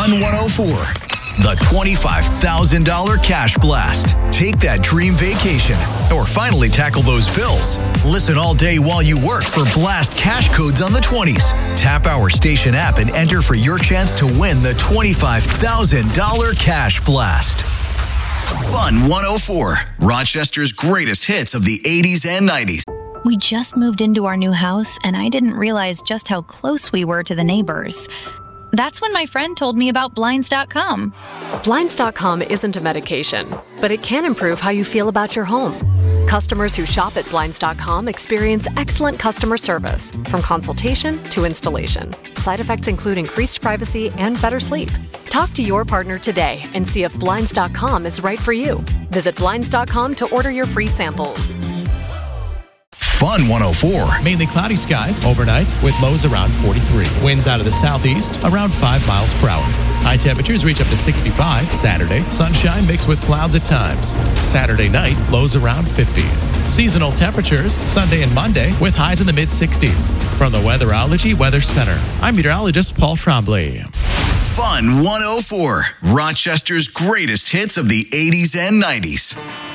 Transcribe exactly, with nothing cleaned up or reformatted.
Fun one oh four. The twenty-five thousand dollars Cash Blast. Take that dream vacation or finally tackle those bills. Listen all day while you work for Blast cash codes on the twenties. Tap our station app and enter for your chance to win the twenty-five thousand dollars Cash Blast. Fun one oh four. Rochester's greatest hits of the eighties and nineties. We just moved into our new house, and I didn't realize just how close we were to the neighbors. That's when my friend told me about Blinds dot com. Blinds dot com isn't a medication, but it can improve how you feel about your home. Customers who shop at Blinds dot com experience excellent customer service, from consultation to installation. Side effects include increased privacy and better sleep. Talk to your partner today and see if Blinds dot com is right for you. Visit Blinds dot com to order your free samples. Fun one oh four. Mainly cloudy skies overnight with lows around forty-three. Winds out of the southeast around five miles per hour. High temperatures reach up to sixty-five Saturday. Sunshine mixed with clouds at times. Saturday night, lows around fifty. Seasonal temperatures Sunday and Monday with highs in the mid-sixties. From the Weatherology Weather Center, I'm meteorologist Paul Trombley. Fun one oh four. Rochester's greatest hits of the eighties and nineties.